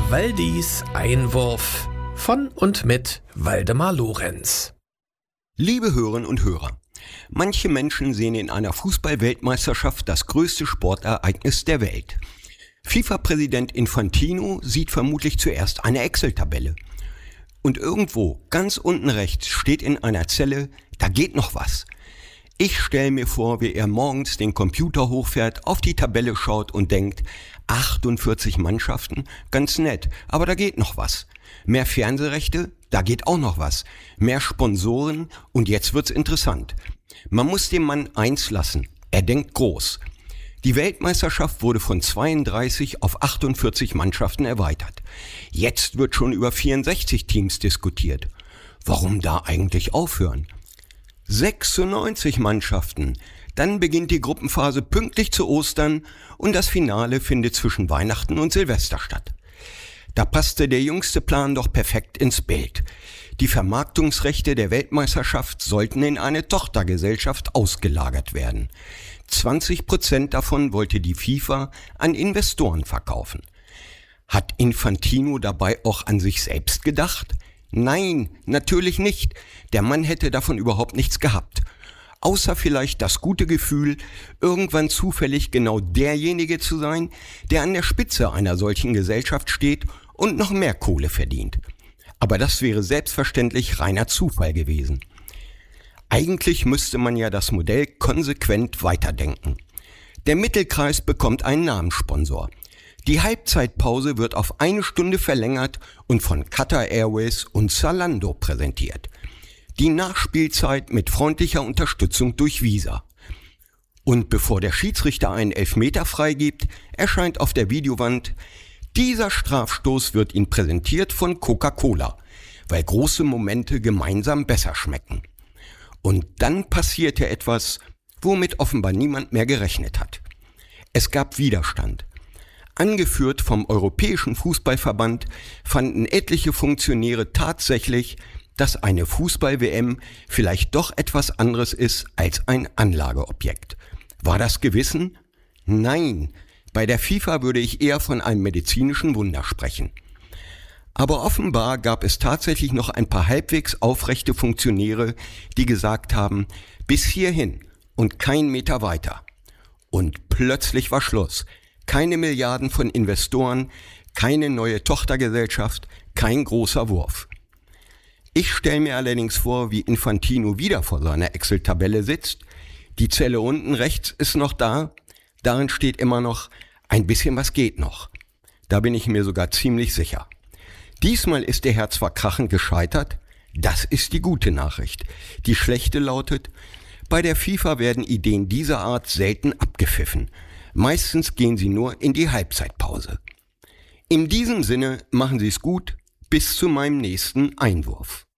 Waldis Einwurf von und mit Waldemar Lorenz. Liebe Hörerinnen und Hörer, manche Menschen sehen in einer Fußball-Weltmeisterschaft das größte Sportereignis der Welt. FIFA-Präsident Infantino sieht vermutlich zuerst eine Excel-Tabelle. Und irgendwo, ganz unten rechts, steht in einer Zelle, da geht noch was. Ich stelle mir vor, wie er morgens den Computer hochfährt, auf die Tabelle schaut und denkt, 48 Mannschaften, ganz nett, aber da geht noch was. Mehr Fernsehrechte, da geht auch noch was. Mehr Sponsoren und jetzt wird's interessant. Man muss dem Mann eins lassen, er denkt groß. Die Weltmeisterschaft wurde von 32 auf 48 Mannschaften erweitert. Jetzt wird schon über 64 Teams diskutiert. Warum da eigentlich aufhören? 96 Mannschaften. Dann beginnt die Gruppenphase pünktlich zu Ostern und das Finale findet zwischen Weihnachten und Silvester statt. Da passte der jüngste Plan doch perfekt ins Bild. Die Vermarktungsrechte der Weltmeisterschaft sollten in eine Tochtergesellschaft ausgelagert werden. 20% davon wollte die FIFA an Investoren verkaufen. Hat Infantino dabei auch an sich selbst gedacht? Nein, natürlich nicht. Der Mann hätte davon überhaupt nichts gehabt. Außer vielleicht das gute Gefühl, irgendwann zufällig genau derjenige zu sein, der an der Spitze einer solchen Gesellschaft steht und noch mehr Kohle verdient. Aber das wäre selbstverständlich reiner Zufall gewesen. Eigentlich müsste man ja das Modell konsequent weiterdenken. Der Mittelkreis bekommt einen Namenssponsor. Die Halbzeitpause wird auf 1 Stunde verlängert und von Qatar Airways und Zalando präsentiert. Die Nachspielzeit mit freundlicher Unterstützung durch Visa. Und bevor der Schiedsrichter einen Elfmeter freigibt, erscheint auf der Videowand: Dieser Strafstoß wird Ihnen präsentiert von Coca-Cola, weil große Momente gemeinsam besser schmecken. Und dann passierte etwas, womit offenbar niemand mehr gerechnet hat. Es gab Widerstand. Angeführt vom Europäischen Fußballverband fanden etliche Funktionäre tatsächlich, dass eine Fußball-WM vielleicht doch etwas anderes ist als ein Anlageobjekt. War das Gewissen? Nein, bei der FIFA würde ich eher von einem medizinischen Wunder sprechen. Aber offenbar gab es tatsächlich noch ein paar halbwegs aufrechte Funktionäre, die gesagt haben, bis hierhin und kein Meter weiter. Und plötzlich war Schluss. Keine Milliarden von Investoren, keine neue Tochtergesellschaft, kein großer Wurf. Ich stelle mir allerdings vor, wie Infantino wieder vor seiner Excel-Tabelle sitzt. Die Zelle unten rechts ist noch da. Darin steht immer noch, ein bisschen was geht noch. Da bin ich mir sogar ziemlich sicher. Diesmal ist der Herr zwar krachend gescheitert, das ist die gute Nachricht. Die schlechte lautet, bei der FIFA werden Ideen dieser Art selten abgepfiffen. Meistens gehen sie nur in die Halbzeitpause. In diesem Sinne machen Sie es gut, bis zu meinem nächsten Einwurf.